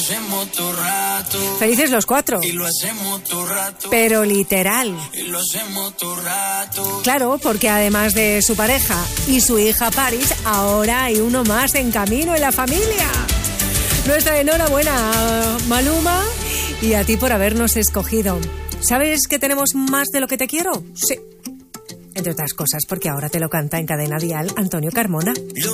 Felices los cuatro. Pero literal. Claro, porque además de su pareja y su hija Paris, ahora hay uno más en camino en la familia. Nuestra enhorabuena, Maluma, y a ti por habernos escogido. ¿Sabes que tenemos más de lo que te quiero? Sí. Entre otras cosas, porque ahora te lo canta en Cadena Dial Antonio Carmona.